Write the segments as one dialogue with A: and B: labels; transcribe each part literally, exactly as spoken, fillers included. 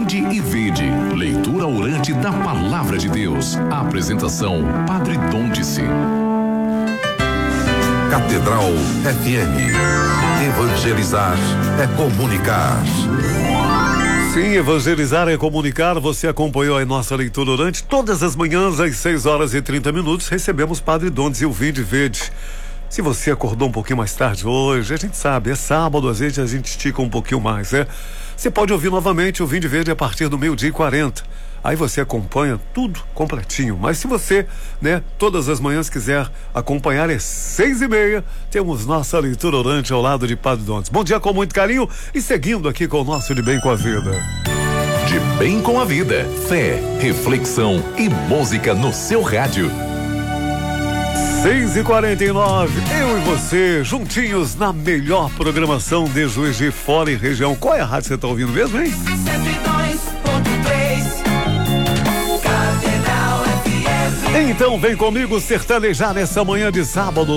A: Vinde e vede. Leitura orante da Palavra de Deus. A apresentação, Padre Dom-Dice.
B: Catedral F M. Evangelizar é comunicar.
C: Sim, evangelizar é comunicar. Você acompanhou a nossa leitura durante todas as manhãs, às seis horas e trinta minutos. Recebemos Padre Dom-Dice e o Vinde e Vede. Se você acordou um pouquinho mais tarde hoje, a gente sabe, é sábado, às vezes a gente estica um pouquinho mais, né? Você pode ouvir novamente o Vinde e Vede a partir do meio-dia e quarenta. Aí você acompanha tudo completinho. Mas se você, né, todas as manhãs quiser acompanhar, é seis e meia, temos nossa leitura orante ao lado de Padre Dom-Dice. Bom dia com muito carinho e seguindo aqui com o nosso De Bem com a Vida.
A: De Bem com a Vida, fé, reflexão e música no seu rádio.
C: seis e quarenta e nove, eu e você, juntinhos na melhor programação de Juiz de Fora e região. Qual é a rádio que você está ouvindo mesmo, hein?
D: cento e dois ponto três, Catedral F M.
C: Então vem comigo sertanejar nessa manhã de sábado.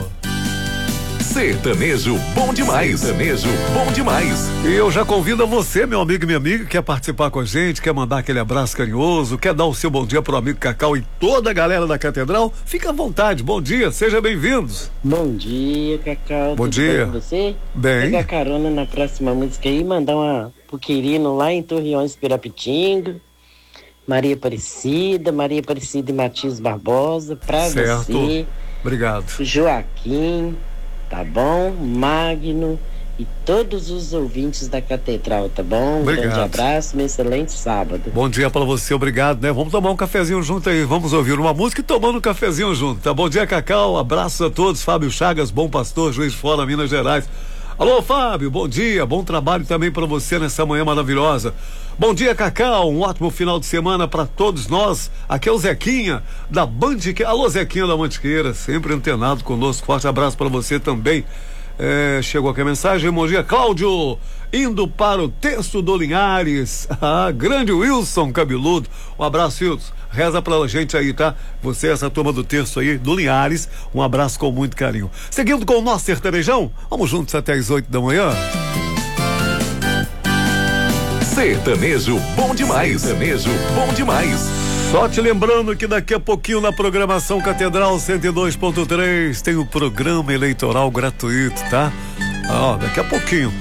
A: Sertanejo bom demais. Sertanejo bom demais.
C: E eu já convido a você, meu amigo e minha amiga, que quer participar com a gente, quer mandar aquele abraço carinhoso, quer dar o seu bom dia pro amigo Cacau e toda a galera da Catedral, fica à vontade. Bom dia, sejam bem-vindos.
E: Bom dia, Cacau.
C: Bom
E: Tudo
C: dia.
E: bem com você?
C: Bem.
E: Pegar carona na próxima música aí, mandar uma pro Quirino lá em Torreões, Pirapitinga, Maria Aparecida, Maria Aparecida e Matias Barbosa, pra
C: Certo.
E: você,
C: Obrigado.
E: Joaquim, tá bom? Magno e todos os ouvintes da Catedral, tá bom? Um
C: Obrigado.
E: grande abraço, um excelente sábado.
C: Bom dia pra você, obrigado, né? Vamos tomar um cafezinho junto aí, vamos ouvir uma música e tomando um cafezinho junto, tá? Bom dia, Cacau, abraços a todos, Fábio Chagas, bom pastor, Juiz de Fora, Minas Gerais. Alô, Fábio, bom dia, bom trabalho também pra você nessa manhã maravilhosa. Bom dia, Cacau, um ótimo final de semana pra todos nós. Aqui é o Zequinha, da Mantiqueira. Alô, Zequinha da Mantiqueira, sempre antenado conosco, forte abraço pra você também. É, chegou aqui a mensagem, bom dia, Cláudio, indo para o texto do Linhares. Ah, grande Wilson Cabeludo, um abraço, Wilson, reza pra gente aí, tá? Você, essa turma do texto aí, do Linhares, um abraço com muito carinho. Seguindo com o nosso sertanejão, vamos juntos até as oito da manhã.
A: Sertanejo bom demais. Sertanejo bom demais.
C: Só te lembrando que daqui a pouquinho na programação Catedral cento e dois ponto três tem o programa eleitoral gratuito, tá? Ó, daqui a pouquinho.